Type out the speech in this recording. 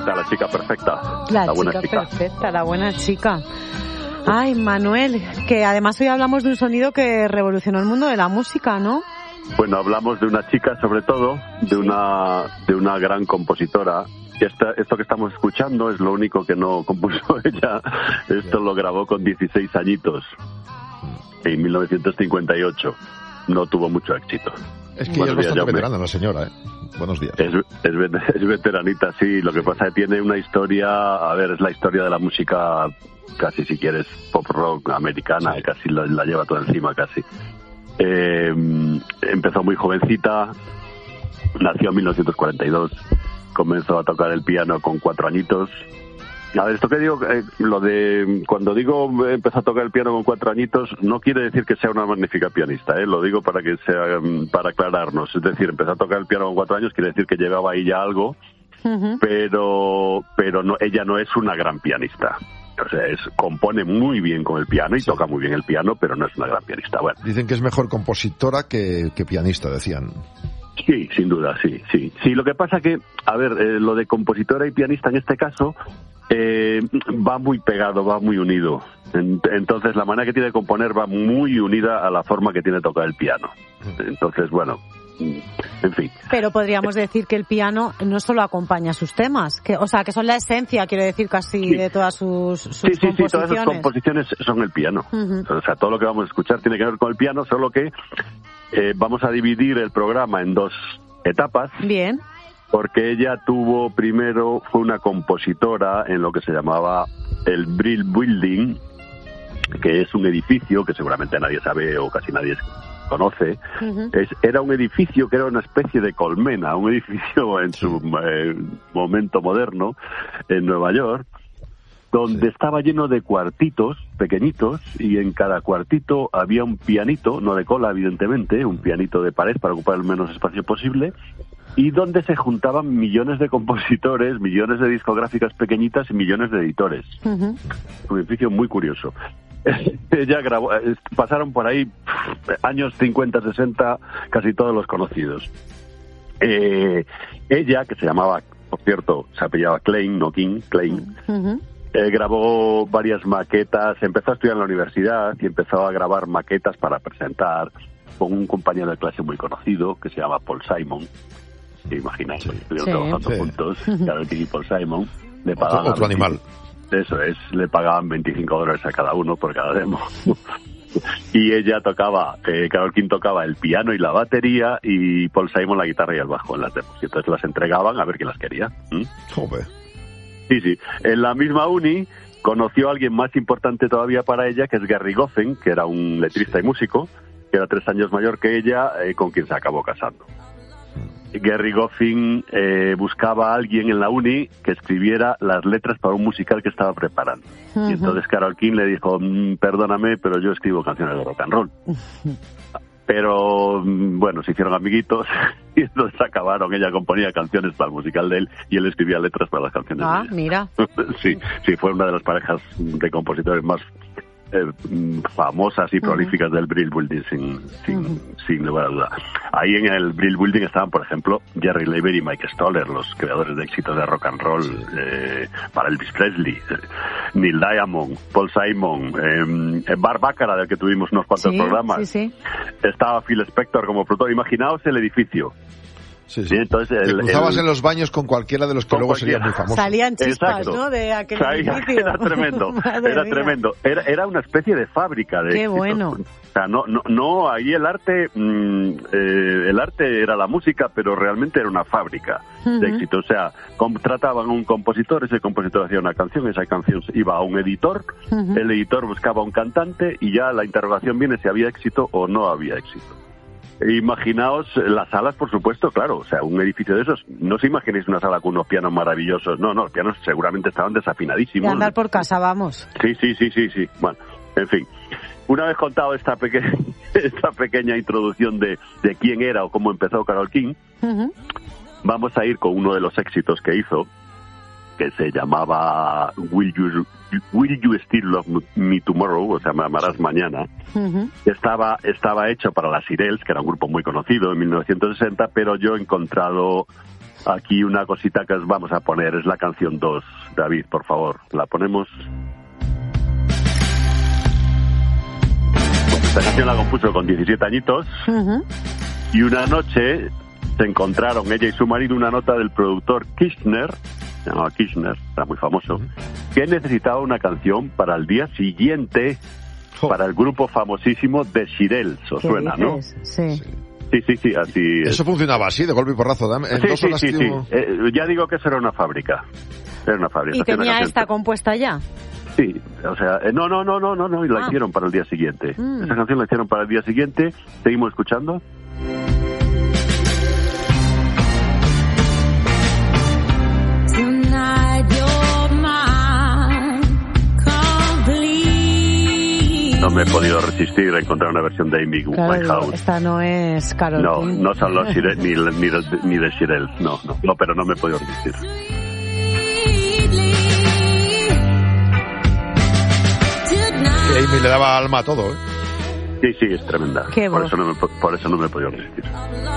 la chica perfecta. La buena chica perfecta, la buena chica. Ay, Manuel, que además hoy hablamos de un sonido que revolucionó el mundo de la música, ¿no? Bueno, hablamos de una chica, sobre todo, de una gran compositora. Esto que estamos escuchando es lo único que no compuso ella. Esto lo grabó con 16 añitos, en 1958. No tuvo mucho éxito. Es que ella es bastante veterana, la señora, ¿eh? Buenos días. Es veteranita, sí. Lo que pasa es que tiene una historia, es la historia de la música, casi si quieres, pop rock americana, sí. Casi la lleva toda encima, casi. Empezó muy jovencita, nació en 1942, comenzó a tocar el piano con 4 añitos. A ver, esto que digo, cuando digo empezó a tocar el piano con 4 añitos, no quiere decir que sea una magnífica pianista, lo digo para aclararnos. Es decir, empezó a tocar el piano con 4 años, quiere decir que llevaba ahí ya algo, uh-huh. pero no, ella no es una gran pianista. O sea, compone muy bien con el piano y sí. Toca muy bien el piano, pero no es una gran pianista. Bueno. Dicen que es mejor compositora que pianista, decían. Sí, sin duda, sí. Sí, lo que pasa que, lo de compositora y pianista en este caso va muy pegado, va muy unido. Entonces, la manera que tiene de componer va muy unida a la forma que tiene de tocar el piano. Entonces, bueno, en fin. Pero podríamos decir que el piano no solo acompaña sus temas, que son la esencia, quiero decir, casi sí. De todas sus composiciones. Sí, todas esas composiciones son el piano. Uh-huh. O sea, todo lo que vamos a escuchar tiene que ver con el piano, solo que vamos a dividir el programa en 2 etapas. Bien. Porque ella fue una compositora en lo que se llamaba el Brill Building, que es un edificio que seguramente nadie sabe o casi nadie conoce. Uh-huh. Era un edificio que era una especie de colmena, un edificio en su momento moderno en Nueva York, donde estaba lleno de cuartitos pequeñitos y en cada cuartito había un pianito, no de cola evidentemente, un pianito de pared para ocupar el menos espacio posible, y donde se juntaban millones de compositores, millones de discográficas pequeñitas y millones de editores. Uh-huh. Un edificio muy curioso. Ella grabó, pasaron por ahí años 50, 60, casi todos los conocidos. Ella, que se llamaba, por cierto, se apellidaba Klein, no King, Klein, uh-huh. Grabó varias maquetas, empezó a estudiar en la universidad y empezó a grabar maquetas para presentar con un compañero de clase muy conocido que se llama Paul Simon. Imagináis, estuvieron trabajando juntos, Carole King y Paul Simon. Le pagaban otro animal. Eso es, le pagaban $25 a cada uno por cada demo. Y ella tocaba, Carole King tocaba el piano y la batería y Paul Simon la guitarra y el bajo en las demos. Y entonces las entregaban a ver quién las quería. Joder. Sí. En la misma uni conoció a alguien más importante todavía para ella, que es Gerry Goffin, que era un letrista y músico, que era 3 años mayor que ella, con quien se acabó casando. Gerry Goffin buscaba a alguien en la uni que escribiera las letras para un musical que estaba preparando. Uh-huh. Y entonces Carole King le dijo, perdóname, pero yo escribo canciones de rock and roll. Uh-huh. Pero, bueno, se hicieron amiguitos y entonces acabaron. Ella componía canciones para el musical de él y él escribía letras para las canciones de ella. Mira. Sí, fue una de las parejas de compositores más famosas y prolíficas del Brill Building, sin lugar a duda. Ahí en el Brill Building estaban, por ejemplo, Jerry Leiber y Mike Stoller, los creadores de éxitos de rock and roll para Elvis Presley, Neil Diamond, Paul Simon, Bart Bacharach, del que tuvimos unos cuantos programas. Sí. Estaba Phil Spector como productor. Imaginaos el edificio. Sí. Entonces te cruzabas en los baños con cualquiera de los que luego serían muy famosos. Salían chispas, exacto, ¿no? De aquel edificio. Era tremendo, tremendo. Era una especie de fábrica de Qué éxitos. Bueno. O sea, no, ahí el arte era la música, pero realmente era una fábrica de éxitos. O sea, contrataban a un compositor, ese compositor hacía una canción, esa canción iba a un editor, el editor buscaba un cantante y ya la interrogación viene si había éxito o no había éxito. Imaginaos las salas, por supuesto, claro, o sea, un edificio de esos, no se imaginéis una sala con unos pianos maravillosos, no, los pianos seguramente estaban desafinadísimos. De andar por casa, vamos. Sí, bueno, en fin. Una vez contado esta pequeña introducción de quién era o cómo empezó Carole King, vamos a ir con uno de los éxitos que hizo, que se llamaba Will You Still Love Me Tomorrow, o sea, me amarás mañana. Estaba hecho para las Shirelles, que era un grupo muy conocido en 1960, pero yo he encontrado aquí una cosita que os vamos a poner, es la canción 2. David, por favor, la ponemos. Esta canción la compuso con 17 añitos. Y una noche se encontraron ella y su marido una nota del productor Kirchner, se llamaba Kirchner, era muy famoso, que necesitaba una canción para el día siguiente para el grupo famosísimo de Shirelles. ¿Os suena, no? Sí. Sí, así. Eso funcionaba así, de golpe y porrazo. Sí. Ya digo que eso era una fábrica. ¿Y tenía esta compuesta ya? Sí, o sea, no, y la hicieron para el día siguiente. Esa canción la hicieron para el día siguiente. Seguimos escuchando. No me he podido resistir a encontrar una versión de Amy Winehouse. Esta no es Carol King. No son los ni de Shirelles, no, pero no me he podido resistir. Y Amy le daba alma a todo, ¿eh? Sí, es tremenda. Qué por eso no me he podido resistir.